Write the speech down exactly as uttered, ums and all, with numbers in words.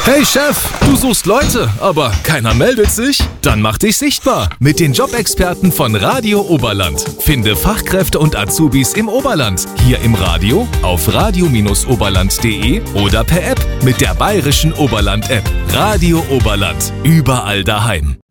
Hey Chef, du suchst Leute, aber keiner meldet sich? Dann mach dich sichtbar mit den Jobexperten von Radio Oberland. Finde Fachkräfte und Azubis im Oberland, hier im Radio, auf radio Bindestrich oberland punkt de oder per App mit der Bayerischen Oberland-App. Radio Oberland, überall daheim.